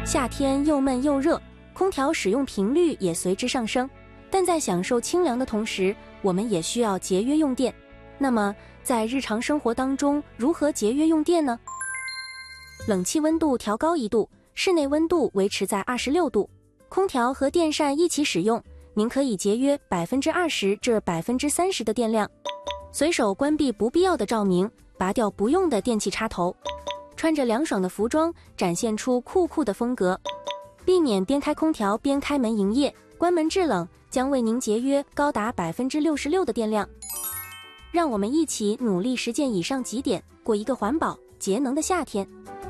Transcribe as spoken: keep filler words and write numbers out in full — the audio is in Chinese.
夏天又闷又热，空调使用频率也随之上升。但在享受清凉的同时，我们也需要节约用电。那么，在日常生活当中，如何节约用电呢？冷气温度调高一度，室内温度维持在二十六度。空调和电扇一起使用，您可以节约 百分之二十 至 百分之三十 的电量。随手关闭不必要的照明，拔掉不用的电器插头。穿着凉爽的服装，展现出酷酷的风格。避免边开空调边开门营业，关门制冷将为您节约高达 百分之六十六 的电量。让我们一起努力实践以上几点，过一个环保节能的夏天。